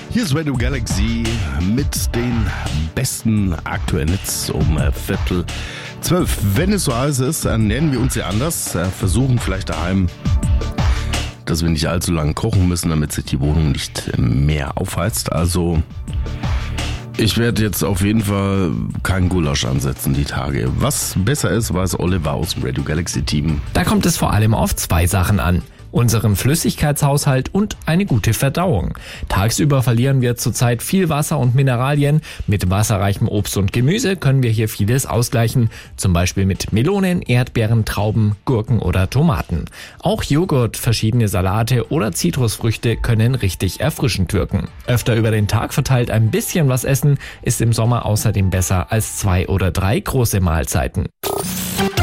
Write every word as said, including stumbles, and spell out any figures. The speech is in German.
Hier ist Radio Galaxy mit den besten aktuellen Hits um Viertel zwölf. Wenn es so heiß ist, dann nennen wir uns ja anders. Versuchen vielleicht daheim, dass wir nicht allzu lange kochen müssen, damit sich die Wohnung nicht mehr aufheizt. Also ich werde jetzt auf jeden Fall keinen Gulasch ansetzen die Tage. Was besser ist, weiß Oliver aus dem Radio Galaxy Team. Da kommt es vor allem auf zwei Sachen an. Unseren Flüssigkeitshaushalt und eine gute Verdauung. Tagsüber verlieren wir zurzeit viel Wasser und Mineralien. Mit wasserreichem Obst und Gemüse können wir hier vieles ausgleichen. Zum Beispiel mit Melonen, Erdbeeren, Trauben, Gurken oder Tomaten. Auch Joghurt, verschiedene Salate oder Zitrusfrüchte können richtig erfrischend wirken. Öfter über den Tag verteilt ein bisschen was essen ist im Sommer außerdem besser als zwei oder drei große Mahlzeiten.